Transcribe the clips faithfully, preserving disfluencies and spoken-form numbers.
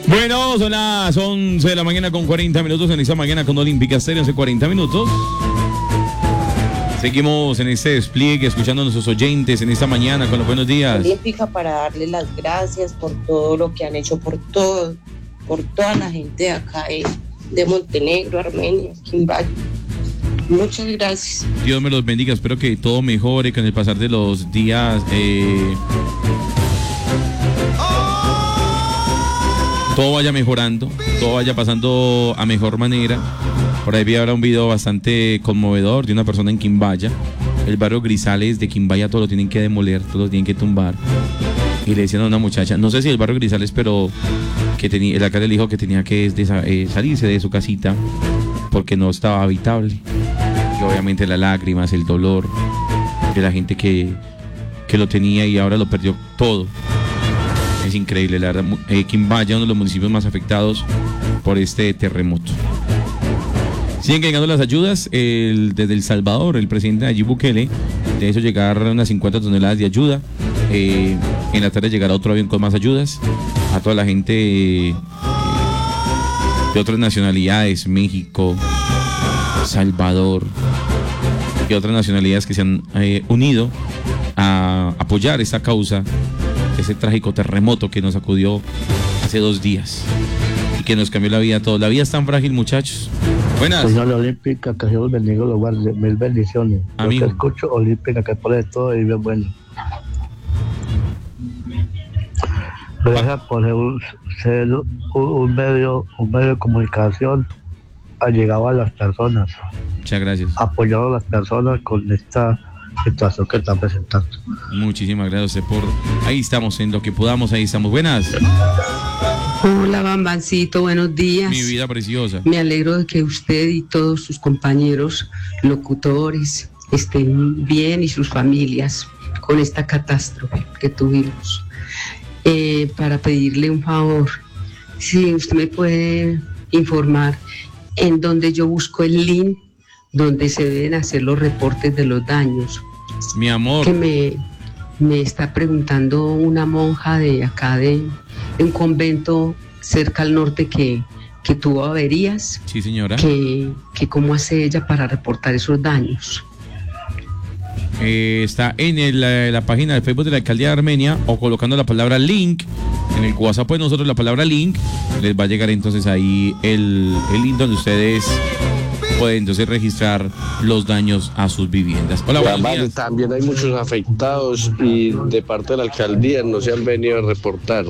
Bueno, son las once de la mañana con cuarenta minutos en esta mañana con Olímpica Estéreo, hace cuarenta minutos. Seguimos en este despliegue, escuchando a nuestros oyentes en esta mañana con los buenos días. Olímpica, para darle las gracias por todo lo que han hecho, por todo, por toda la gente de acá, de, de Montenegro, Armenia, Quimbaya. Muchas gracias. Dios me los bendiga, espero que todo mejore con el pasar de los días. Eh... Todo vaya mejorando, todo vaya pasando a mejor manera. Por ahí vi ahora un video bastante conmovedor de una persona en Quimbaya, el barrio Grisales de Quimbaya. Todo lo tienen que demoler, todo lo tienen que tumbar. Y le decían a una muchacha, no sé si el barrio Grisales, pero que tenía, el alcalde le dijo que tenía que desa, eh, salirse de su casita porque no estaba habitable. Y obviamente las lágrimas, el dolor de la gente que, que lo tenía y ahora lo perdió todo. Es increíble, la verdad. Eh, Quimbaya, uno de los municipios más afectados por este terremoto. Siguen llegando las ayudas. El, desde El Salvador, el presidente Nayib Bukele le hizo llegar unas cincuenta toneladas de ayuda. Eh, en la tarde llegará otro avión con más ayudas a toda la gente eh, de otras nacionalidades, México, Salvador y otras nacionalidades que se han eh, unido a apoyar esta causa, ese trágico terremoto que nos sacudió hace dos días y que nos cambió la vida a todos. La vida es tan frágil, muchachos. Buenas. Señor Olímpica, que Dios bendiga los guarde, mil bendiciones. Amigo. Yo que escucho Olímpica, que pone todo y bien bueno. Gracias por ser un, un medio, un medio de comunicación allegado a las personas. Muchas gracias. Apoyado a las personas con esta situación que están presentando. Muchísimas gracias por... Ahí estamos, en lo que podamos, ahí estamos. Buenas. Hola, Bambancito, buenos días. Mi vida preciosa. Me alegro de que usted y todos sus compañeros locutores estén bien y sus familias con esta catástrofe que tuvimos. Eh, para pedirle un favor, si usted me puede informar en donde yo busco el link donde se deben hacer los reportes de los daños. Mi amor. Que me, me está preguntando una monja de acá de, de un convento cerca al norte que, que tuvo averías. Sí, señora. Que, que cómo hace ella para reportar esos daños. Eh, está en el, la, la página de Facebook de la Alcaldía de Armenia, o colocando la palabra link en el WhatsApp de nosotros, la palabra link, les va a llegar entonces ahí el, el link donde ustedes pueden entonces registrar los daños a sus viviendas. Hola, buenos días. También hay muchos afectados y de parte de la alcaldía no se han venido a reportar.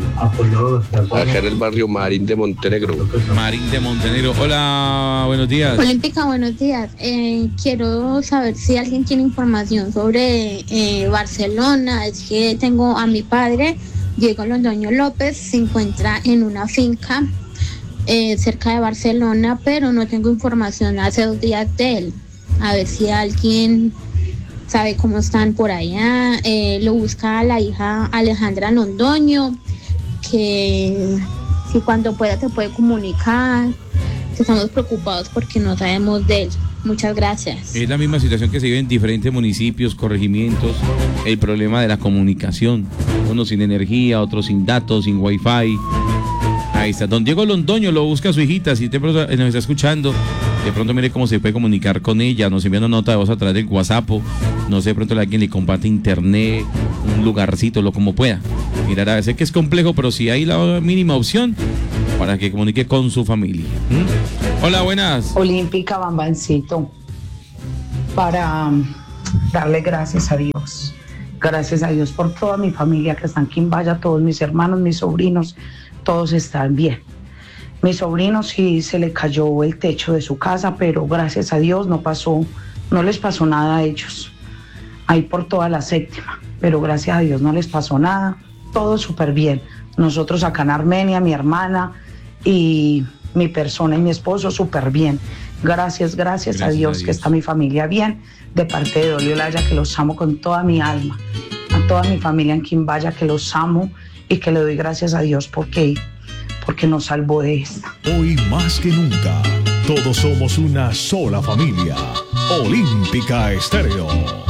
Acá en el barrio Marín de Montenegro. Marín de Montenegro. Hola, buenos días. Olímpica, buenos días. Eh, quiero saber si alguien tiene información sobre eh, Barcelona. Es que tengo a mi padre, Diego Londoño López, se encuentra en una finca Eh, cerca de Barcelona, pero no tengo información hace dos días de él. A ver si alguien sabe cómo están por allá. Eh, lo busca la hija Alejandra Londoño, que si cuando pueda te puede comunicar. Estamos preocupados porque no sabemos de él. Muchas gracias. Es la misma situación que se vive en diferentes municipios, corregimientos, el problema de la comunicación. Unos sin energía, otros sin datos, sin wifi. Ahí está, don Diego Londoño, lo busca a su hijita, si de pronto nos está escuchando, de pronto mire cómo se puede comunicar con ella, nos envía una nota de voz a través del WhatsApp, no sé, de pronto alguien le comparte internet, un lugarcito, lo como pueda. Mirar, a veces que es complejo, pero si hay la mínima opción para que comunique con su familia. ¿Mm? Hola, buenas. Olímpica, Bambancito, para darle gracias a Dios, gracias a Dios por toda mi familia que está en Quimbaya, todos mis hermanos, mis sobrinos, todos están bien. Mi sobrino sí se le cayó el techo de su casa, pero gracias a Dios no pasó, no les pasó nada a ellos. Ahí por toda la séptima, pero gracias a Dios no les pasó nada, todo súper bien. Nosotros acá en Armenia, mi hermana y mi persona y mi esposo súper bien. Gracias, gracias, gracias a, Dios, a Dios que está mi familia bien, de parte de Dolio Laya, que los amo con toda mi alma, a toda mi familia en Quimbaya, que los amo y que le doy gracias a Dios porque, porque nos salvó de esta. Hoy más que nunca, todos somos una sola familia. Olímpica Estéreo.